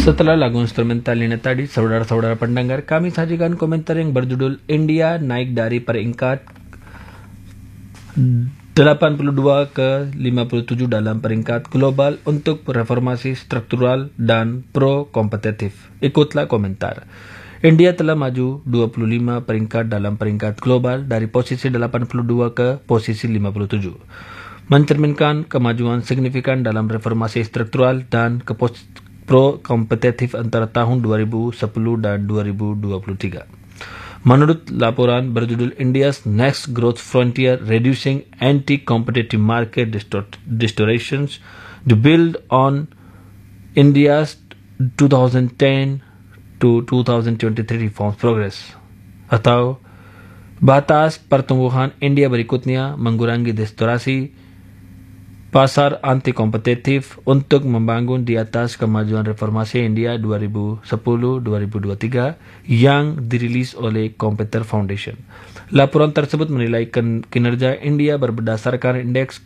Setelah lagu instrumental ini tadi, saudara-saudara pendengar, kami sajikan komentar yang berjudul India naik dari peringkat 82 ke 57 dalam peringkat global untuk reformasi struktural dan pro-kompetitif. Ikutlah komentar. India telah maju 25 peringkat dalam peringkat global dari posisi 82 ke posisi 57. Mencerminkan kemajuan signifikan dalam reformasi struktural dan pro-kompetitif antara tahun 2010 dan 2023. Menurut laporan berjudul India's Next Growth Frontier Reducing Anti-Competitive Market Distortions to Build on India's 2010 to 2023 Reforms Progress, atau batas pertumbuhan India berikutnya mengurangi distorsi pasar anti-kompetitif untuk membangun di atas kemajuan reformasi India 2010-2023 yang dirilis oleh Computer Foundation. Laporan tersebut menilai kinerja India berdasarkan indeks